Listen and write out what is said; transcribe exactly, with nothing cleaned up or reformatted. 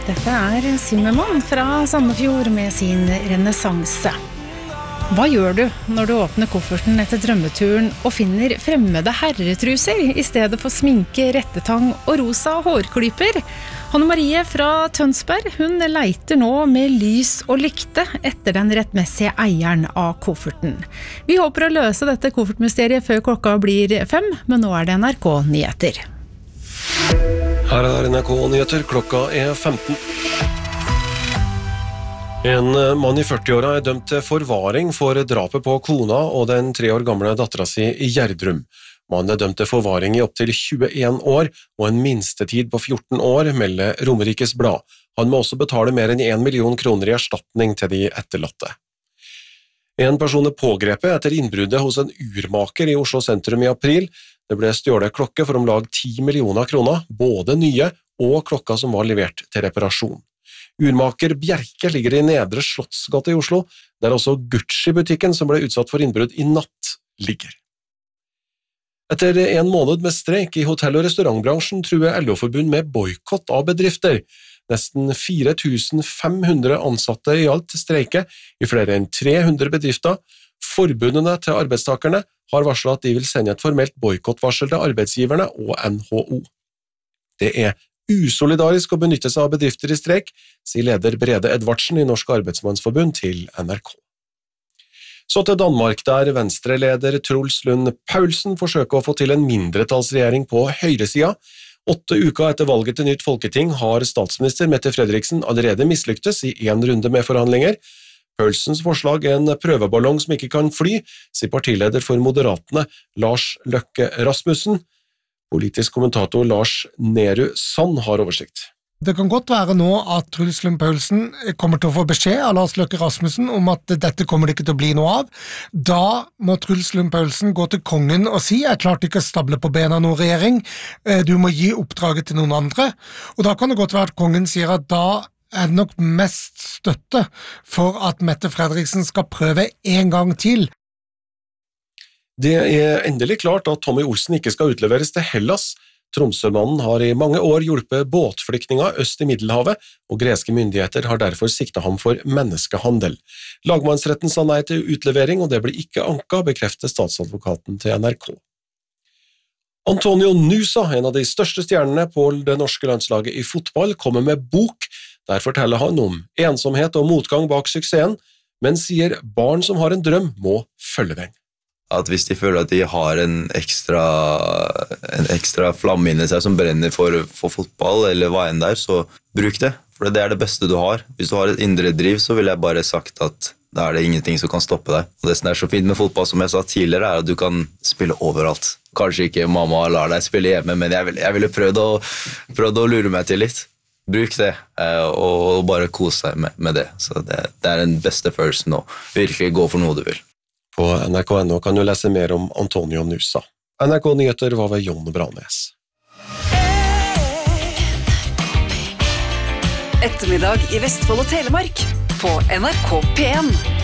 Dette er Simmermann fra Sandefjord med sin renessanse. Hva gjør du når du åpner kofferten etter drømmeturen og finner fremmede herretruser i stedet for sminke, rettetang og rosa hårklyper? Hanne Marie fra Tønsberg, hun leiter nå med lys og lykte etter den rettmessige eieren av kofferten. Vi håper å løse dette koffertmysteriet før klokka blir fem, men nå er det N R K-nyheter. Her er N R K-nyheter, klokka er femten. En mann i førti-åra er dømt til forvaring for drapet på kona og den tre år gamle dattera si i Gjerdrum. Mannen er dømt til forvaring i opptil tjueen år og en minstetid på fjorten år, melder Romerikes Blad. Han må også betale mer enn en million kroner i erstatning til de etterlatte. En person er pågrepet etter innbruddet hos en urmaker i Oslo sentrum i april. Det ble stjålet klokke for om lag ti millioner kroner, både nye og klokka som var levert til reparasjon. Urmaker Bjerke ligger i Nedre Slottsgate i Oslo, der også Gucci-butikken som ble utsatt for innbrudd i natt ligger. Etter en måned med streik i hotell- og restaurantbransjen truer L O-forbund med boykott av bedrifter. Nesten fire tusen fem hundre ansatte i alt streiker i flere enn tre hundre bedrifter. Forbundene til arbeidstakerne har varslet at de vil sende et formelt boykottvarsel til arbeidsgiverne og N H O. Det er usolidarisk å benytte seg av bedrifter i streik, sier leder Brede Edvardsen i Norsk Arbeidsmannsforbund til N R K. Så til Danmark, der Venstre-leder Truls Lund Poulsen forsøker å få til en mindretallsregjering på høyresida. Åtte uker etter valget til nytt folketing har statsminister Mette Frederiksen allerede mislyktes i en runde med forhandlinger. Poulsens forslag er en prøveballong som ikke kan fly, sier partileder for Moderatene Lars Løkke Rasmussen. Politisk kommentator Lars Nehru Sand har oversikt. Det kan godt være nå at Truls Lund Poulsen kommer til å få beskjed av Lars Løkke Rasmussen om at dette kommer det ikke til å bli noe av. Da må Truls Lund Poulsen gå til kongen og si «Jeg klarte ikke å stable på bena noen regjering, du må gi oppdraget til noen andre». Og da kan det godt være at kongen sier at da er det nok mest støtte for at Mette Frederiksen skal prøve en gang til. Det er endelig klart at Tommy Olsen ikke skal utleveres til Hellas. Tromsømannen har i mange år hjulpet båtflyktninger øst i Middelhavet, og greske myndigheter har derfor siktet ham for menneskehandel. Lagmannsretten sa nei til utlevering, og det ble ikke anket, bekrefter statsadvokaten til N R K. Antonio Nusa, en av de største stjernene på det norske landslaget i fotball, kommer med bok. Der forteller han om ensomhet og motgang bak suksessen, men sier barn som har en drøm må følge den. At hvis de føler at de har en ekstra, en ekstra flamme inni seg som brenner for, for fotball eller hva enn der, så bruk det, for det er det beste du har. Hvis du har et indre driv, så vil jeg bare sagt at da er det ingenting som kan stoppe deg. Og det som er så fint med fotball, som jeg sa tidligere, er at du kan spille overalt. Kanskje ikke mamma lar deg spille hjemme, men jeg ville, jeg ville prøvd, å, prøvd å lure meg til litt. Bruk det, og bare kose deg med, med det. Så det, det er den beste følelsen å virkelig gå for noe du vil. På N R K punkt N O kan du lese mer om Antonio Nusa. N R K-nyheter var ved Jon Branes. Ettermiddag i Vestfold og Telemark på N R K P en.